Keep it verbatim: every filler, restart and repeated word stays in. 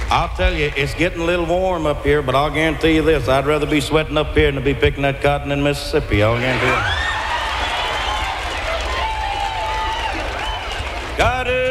I'll tell you, it's getting a little warm up here, but I'll guarantee you this. I'd rather be sweating up here than to be picking that cotton in Mississippi. I'll guarantee you. Got it.